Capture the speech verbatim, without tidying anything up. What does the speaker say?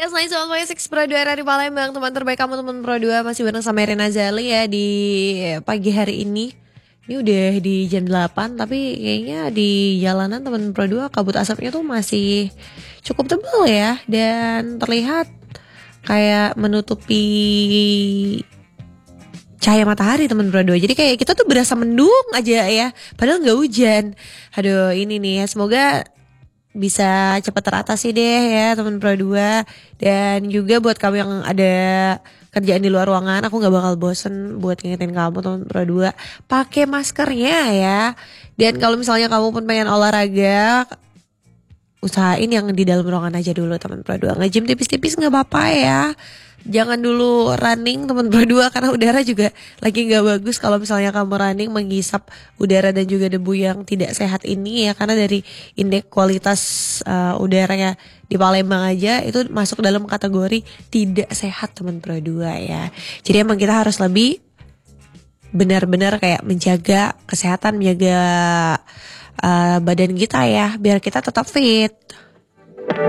Ya selain soal Voice X Pro dua dari Palembang, teman terbaik kamu teman Pro dua masih bareng sama Rina Zali ya di pagi hari ini. Ini udah di jam delapan tapi kayaknya di jalanan teman Pro dua kabut asapnya tuh masih cukup tebal ya dan terlihat kayak menutupi cahaya matahari teman Pro dua. Jadi kayak kita tuh berasa mendung aja ya, padahal nggak hujan. Aduh, ini nih ya, semoga bisa cepat teratasi deh ya teman Pro dua. Dan juga buat kamu yang ada kerjaan di luar ruangan, aku gak bakal bosen buat ngingetin kamu teman Pro dua, pakai maskernya ya. Dan kalau misalnya kamu pun pengen olahraga, usahain yang di dalam ruangan aja dulu teman Pro dua. Nge-gym tipis-tipis gak apa-apa ya. Jangan dulu running teman Pro dua karena udara juga lagi gak bagus kalau misalnya kamu running menghisap udara dan juga debu yang tidak sehat ini ya. Karena dari indeks kualitas uh, udaranya di Palembang aja itu masuk dalam kategori tidak sehat teman Pro dua ya. Jadi emang kita harus lebih benar-benar kayak menjaga kesehatan, menjaga uh, badan kita ya biar kita tetap fit.